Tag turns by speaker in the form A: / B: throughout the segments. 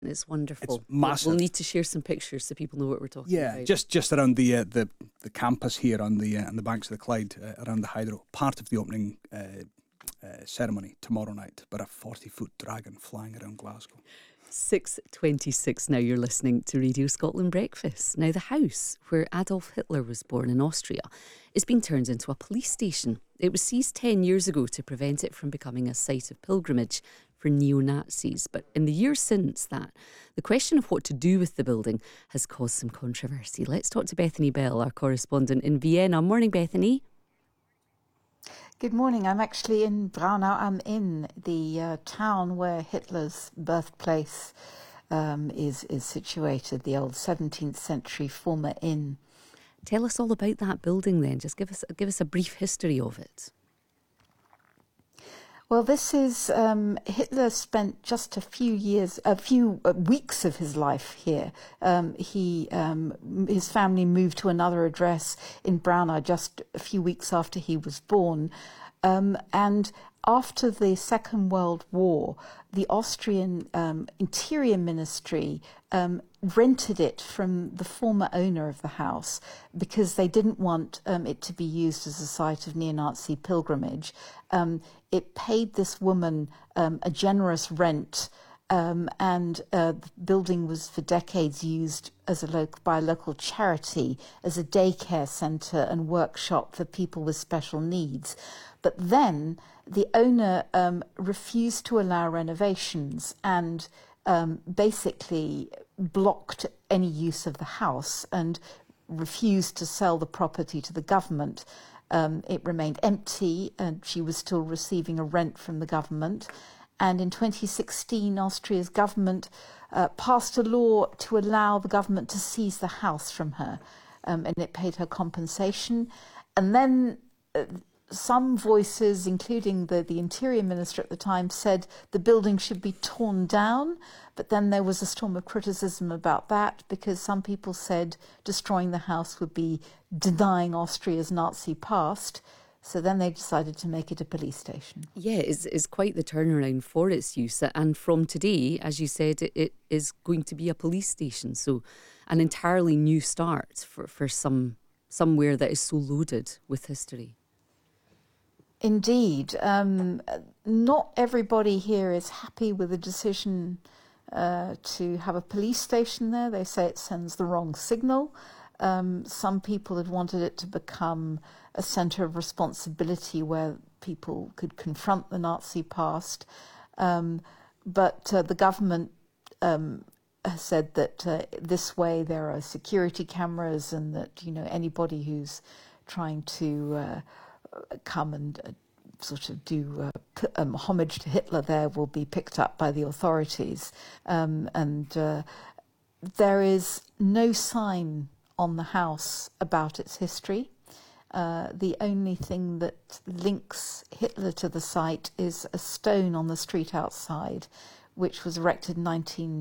A: It's wonderful.
B: It's massive.
A: We'll need to share some pictures so people know what we're talking about.
B: Yeah, just around the campus here on the banks of the Clyde, around the Hydro. Part of the opening ceremony tomorrow night, but a 40-foot dragon flying around Glasgow.
A: 6:26 now. You're listening to Radio Scotland Breakfast. Now, the house where Adolf Hitler was born in Austria is being turned into a police station. It was seized 10 years ago to prevent it from becoming a site of pilgrimage for neo-Nazis. But in the years since that, the question of what to do with the building has caused some controversy. Let's talk to Bethany Bell, our correspondent in Vienna. Morning, Bethany.
C: Good morning. I'm actually in Braunau am Inn, the town where Hitler's birthplace is situated, the old 17th century former inn.
A: Tell us all about that building then. Just give us a brief history of it.
C: Well, this is Hitler spent just a few weeks of his life here. His family moved to another address in Braunau just a few weeks after he was born, and after the Second World War, the Austrian Interior Ministry rented it from the former owner of the house because they didn't want it to be used as a site of neo-Nazi pilgrimage. It paid this woman a generous rent, and the building was for decades used as by a local charity as a daycare centre and workshop for people with special needs. But then the owner refused to allow renovations and basically blocked any use of the house and refused to sell the property to the government. It remained empty and she was still receiving a rent from the government. And in 2016, Austria's government passed a law to allow the government to seize the house from her, and it paid her compensation. And then some voices, including the Interior Minister at the time, said the building should be torn down. But then there was a storm of criticism about that because some people said destroying the house would be denying Austria's Nazi past. So then they decided to make it a police station.
A: Yeah, it's quite the turnaround for its use. And from today, as you said, it is going to be a police station. So an entirely new start for somewhere that is so loaded with history.
C: Indeed. Not everybody here is happy with the decision to have a police station there. They say it sends the wrong signal. Some people had wanted it to become a centre of responsibility where people could confront the Nazi past. But the government has said that this way there are security cameras and that, anybody who's trying to come and sort of do homage to Hitler there will be picked up by the authorities. And there is no sign on the house about its history. The only thing that links Hitler to the site is a stone on the street outside, which was erected in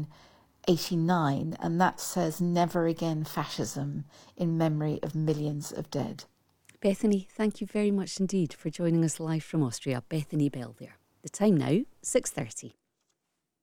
C: 1989, and that says "Never Again Fascism" in memory of millions of dead.
A: Bethany, thank you very much indeed for joining us live from Austria. Bethany Bell there. The time now, 6:30.